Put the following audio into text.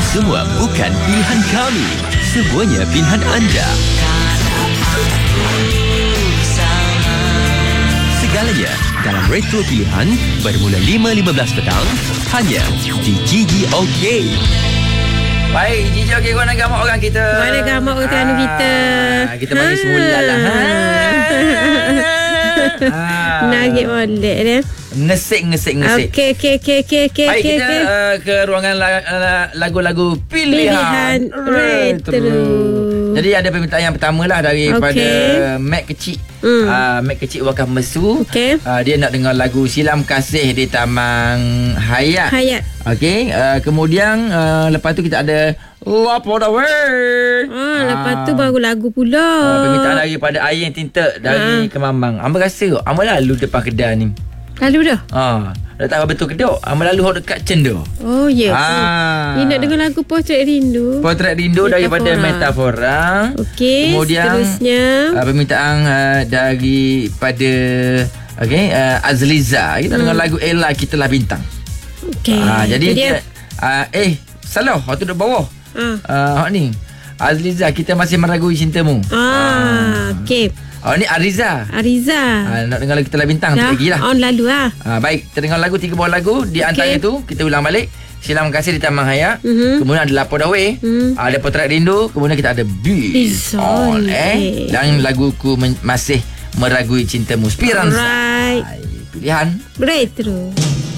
Semua bukan pilihan kami, semuanya pilihan anda. Segalanya dalam Retro Pilihan bermula 5.15 petang hanya di Gigi OK. Baik, Gigi OK, kau nak gamak orang kita. Mana gamak orang kita. Kita bagi semula lah. Nagik molek dia. Ngesik. Okey. Baik, kita ke ruangan lagu-lagu pilihan retro. Jadi ada permintaan yang pertama lah daripada Mac Kecil. Mac Kecil Wakaf Mesu. Dia nak dengar lagu Silam Kasih di Taman Hayat. Okey, kemudian lepas tu kita ada Lapor Away. Lepas tu baru lagu pula. Permintaan daripada Air Tinta dari Kemambang. Amba rasa Amba lalu depan kedai ni. Lalu dah? Dah tahu betul kedok. Amba lalu hok dekat cendor. Oh ya. Ni nak dengar lagu Potret Rindu. Potret Rindu daripada Metafora. Okey. Kemudian seterusnya permintaan daripada Azliza. Kita dengar lagu Ella Kitalah Bintang. Okey. Jadi salah waktu duduk bawah. Ni Azliza, kita masih meragui cintamu. Okey. Ni Ariza. Nak dengar lagu Kitalah Bintang tu lagi lah. Lalu lah. Baik, kita dengar lagu 3 buah lagu. Di antara itu kita ulang balik Silam Kasih di Taman Hayat. Kemudian ada Lapor Dawei. Ada Potret Rindu. Kemudian kita ada Biz On. Dan laguku masih meragui cintamu, Spiranza. Alright. Pilihan Retro.